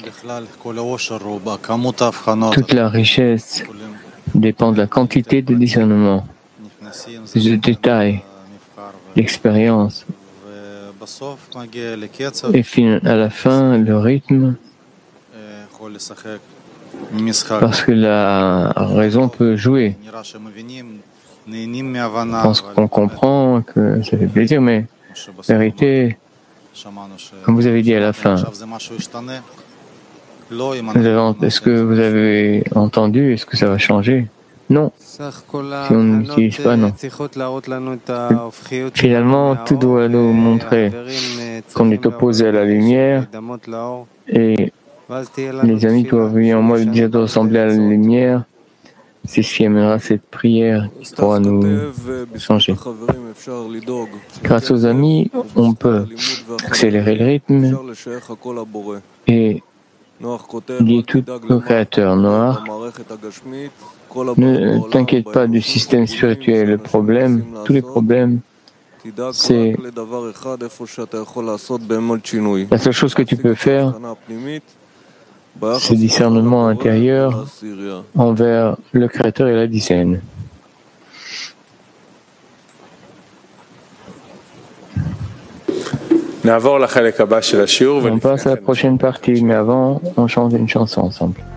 Toute la richesse dépend de la quantité de discernement, de détails, d'expérience. Et à la fin, le rythme, parce que la raison peut jouer. Je pense qu'on comprend que ça fait plaisir, mais la vérité, comme vous avez dit à la fin, est-ce que vous avez entendu, est-ce que ça va changer? Non. Si on n'utilise pas, non. Finalement, tout doit nous montrer qu'on est opposé à la lumière et les amis doivent en moi dire de ressembler à la lumière. C'est ce qui amènera cette prière qui pourra nous changer. Grâce aux amis, on peut accélérer le rythme et lier tout au Créateur. Noir, ne t'inquiète pas du système spirituel. Le problème, tous les problèmes, c'est la seule chose que tu peux faire, c'est discernement intérieur envers le Créateur et la dizaine. On passe à la prochaine partie, mais avant, on chante une chanson ensemble.